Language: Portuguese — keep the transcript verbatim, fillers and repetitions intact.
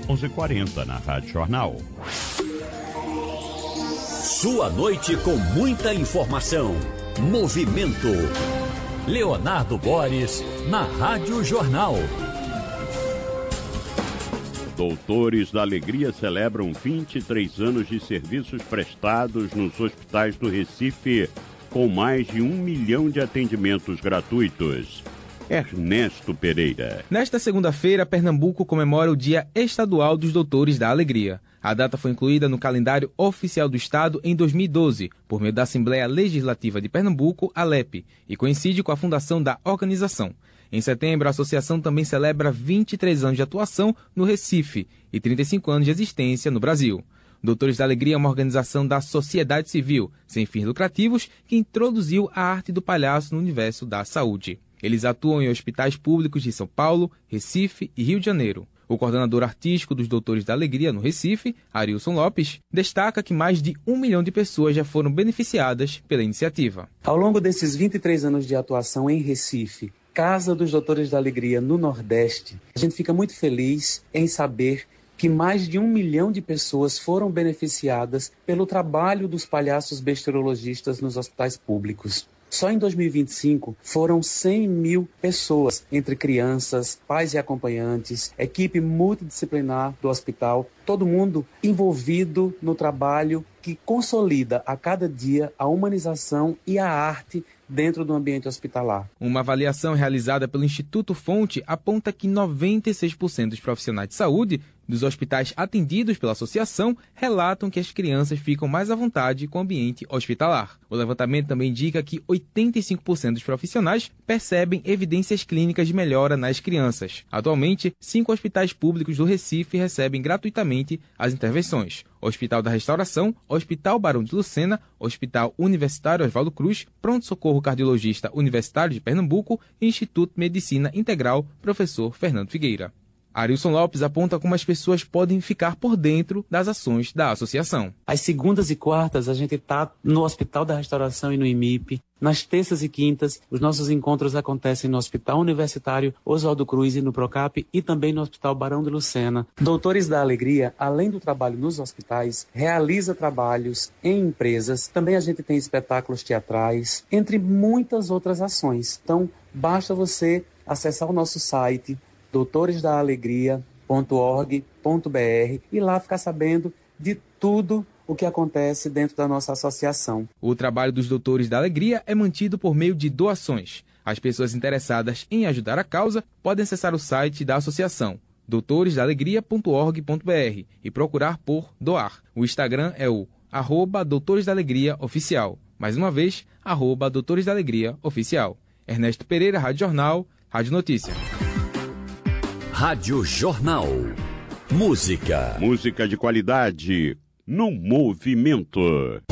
onze e quarenta na Rádio Jornal. Sua noite com muita informação. Movimento. Leonardo Boris, na Rádio Jornal. Doutores da Alegria celebram vinte e três anos de serviços prestados nos hospitais do Recife, com mais de um milhão de atendimentos gratuitos. Ernesto Pereira. Nesta segunda-feira, Pernambuco comemora o Dia Estadual dos Doutores da Alegria. A data foi incluída no calendário oficial do Estado em dois mil e doze, por meio da Assembleia Legislativa de Pernambuco, a ALEP, e coincide com a fundação da organização. Em setembro, a associação também celebra vinte e três anos de atuação no Recife e trinta e cinco anos de existência no Brasil. Doutores da Alegria é uma organização da sociedade civil, sem fins lucrativos, que introduziu a arte do palhaço no universo da saúde. Eles atuam em hospitais públicos de São Paulo, Recife e Rio de Janeiro. O coordenador artístico dos Doutores da Alegria no Recife, Arilson Lopes, destaca que mais de um milhão de pessoas já foram beneficiadas pela iniciativa. Ao longo desses vinte e três anos de atuação em Recife, Casa dos Doutores da Alegria no Nordeste, a gente fica muito feliz em saber que mais de um milhão de pessoas foram beneficiadas pelo trabalho dos palhaços besterologistas nos hospitais públicos. Só em dois mil e vinte e cinco foram cem mil pessoas, entre crianças, pais e acompanhantes, equipe multidisciplinar do hospital, todo mundo envolvido no trabalho que consolida a cada dia a humanização e a arte dentro do ambiente hospitalar. Uma avaliação realizada pelo Instituto Fonte aponta que noventa e seis por cento dos profissionais de saúde dos hospitais atendidos pela associação relatam que as crianças ficam mais à vontade com o ambiente hospitalar. O levantamento também indica que oitenta e cinco por cento dos profissionais percebem evidências clínicas de melhora nas crianças. Atualmente, cinco hospitais públicos do Recife recebem gratuitamente as intervenções: Hospital da Restauração, Hospital Barão de Lucena, Hospital Universitário Oswaldo Cruz, Pronto Socorro Cardiologista Universitário de Pernambuco e Instituto de Medicina Integral Professor Fernando Figueira. Arilson Lopes aponta como as pessoas podem ficar por dentro das ações da associação. Às segundas e quartas, a gente está no Hospital da Restauração e no I M I P. Nas terças e quintas, os nossos encontros acontecem no Hospital Universitário Oswaldo Cruz e no Procap e também no Hospital Barão de Lucena. Doutores da Alegria, além do trabalho nos hospitais, realiza trabalhos em empresas. Também a gente tem espetáculos teatrais, entre muitas outras ações. Então, basta você acessar o nosso site doutores da alegria ponto org ponto br e lá ficar sabendo de tudo o que acontece dentro da nossa associação. O trabalho dos Doutores da Alegria é mantido por meio de doações. As pessoas interessadas em ajudar a causa podem acessar o site da associação, doutores da alegria ponto org ponto br, e procurar por doar. O Instagram é o arroba Doutores da Alegria Oficial. Mais uma vez, arroba Doutores da Alegria Oficial. Ernesto Pereira, Rádio Jornal, Rádio Notícia. Rádio Jornal. Música. Música de qualidade no movimento.